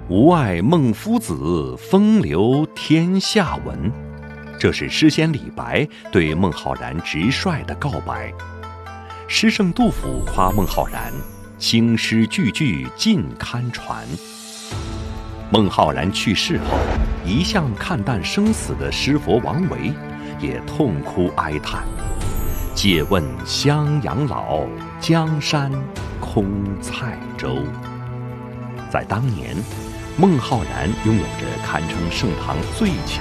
吾爱孟夫子，风流天下闻。这是诗仙李白对孟浩然直率的告白。诗圣杜甫夸孟浩然青诗句句尽堪传。孟浩然去世后，一向看淡生死的诗佛王维也痛哭哀叹：借问襄阳老，江山空塞舟。在当年，孟浩然拥有着堪称盛唐最强